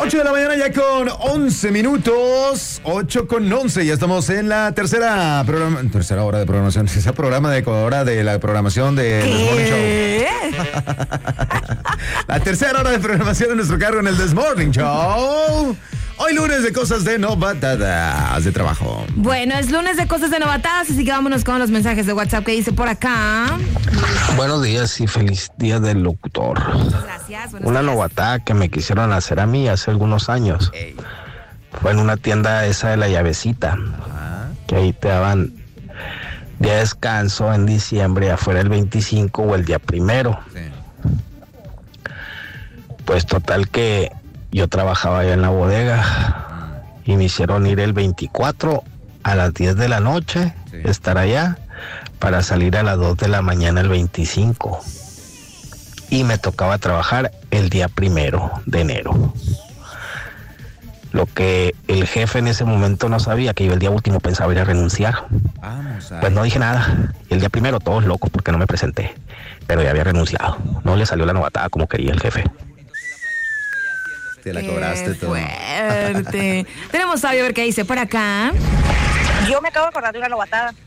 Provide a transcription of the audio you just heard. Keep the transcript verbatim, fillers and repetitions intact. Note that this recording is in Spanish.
ocho de la mañana ya con once minutos. ocho con once. Ya estamos en la tercera programa, tercera hora de programación. Ese programa de hora de la programación de This Morning Show. La tercera hora de programación de nuestro cargo en el This Morning Show. Hoy lunes de cosas de novatadas de trabajo. Bueno, es lunes de cosas de novatadas, así que vámonos con los mensajes de WhatsApp que dice por acá. Buenos días y feliz día del locutor. Gracias. Una días. novatada que me quisieron hacer a mí hace algunos años. Ey. Fue en una tienda esa de la llavecita. Ajá. Que ahí te daban día de descanso en diciembre, afuera el veinticinco o el día primero. Sí. Pues total que yo trabajaba allá en la bodega y me hicieron ir el veinticuatro a las diez de la noche, Sí. estar allá para salir a las dos de la mañana el veinticinco. Y me tocaba trabajar el día primero de enero. Lo que el jefe en ese momento no sabía, que yo el día último pensaba ir a renunciar. Vamos a. Pues no dije nada. Y el día primero todos locos porque no me presenté. Pero ya había renunciado. No le salió la novatada como quería el jefe. Te la Qué cobraste todo. fuerte. Tenemos audio a ver qué dice por acá. Yo me acabo de acordar de una novatada.